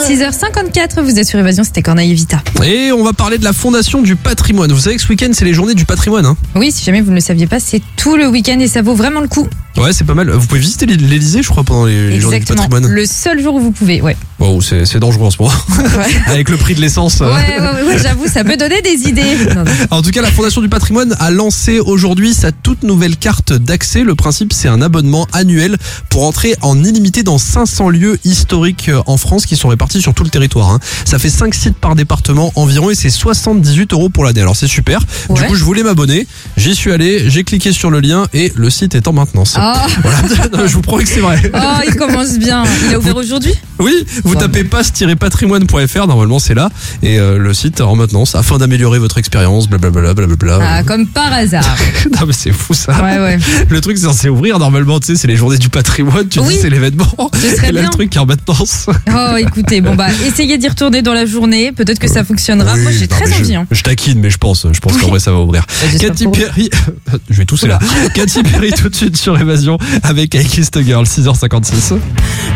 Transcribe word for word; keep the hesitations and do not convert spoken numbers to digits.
six heures cinquante-quatre, vous êtes sur Évasion, c'était Corneille et Vita. Et on va parler de la Fondation du patrimoine. Vous savez que ce week-end, c'est les journées du patrimoine. Hein. Oui, si jamais vous ne le saviez pas, c'est tout le week-end et ça vaut vraiment le coup. Ouais, c'est pas mal. Vous pouvez visiter l'Élysée, je crois, pendant les, les journées du patrimoine. Le seul jour où vous pouvez, ouais. Wow, c'est, c'est dangereux en ce moment. Ouais. Avec le prix de l'essence. Ouais, ouais, ouais, ouais, j'avoue, ça peut donner des idées. Non, non. En tout cas, la Fondation du patrimoine a lancé aujourd'hui sa toute nouvelle carte d'accès. Le principe, c'est un abonnement annuel pour entrer en illimité dans cinq cents lieux historiques en France qui sont répartis sur tout le territoire. Hein. Ça fait cinq sites par département environ et c'est soixante-dix-huit euros pour l'année. Alors c'est super. Ouais. Du coup, je voulais m'abonner. J'y suis allé, j'ai cliqué sur le lien et le site est en maintenance. Oh. Voilà. Je vous promets que c'est vrai. Oh, il commence bien. Il a ouvert vous... aujourd'hui ? Oui, vous ouais. tapez passe tiret patrimoine point f r, normalement c'est là, et euh, le site en maintenance afin d'améliorer votre expérience, blablabla. Blablabla. Ah, comme par hasard. Non mais c'est fou ça. Ouais, ouais. Le truc c'est censé ouvrir normalement, tu sais, c'est les journées du patrimoine, tu oui. dis c'est l'événement. Ce serait et là bien. Le truc qui est en maintenance. Oh, écoutez, bon bah essayez d'y retourner dans la journée, peut-être que ça fonctionnera. Oui, Moi j'ai très envie. Je, hein. je taquine, mais je pense, je pense oui. qu'en vrai ça va ouvrir. Bah, Katy Perry, je vais tousser là. Katy Perry tout de suite sur Évasion avec I Kissed a Girl, six heures cinquante-six.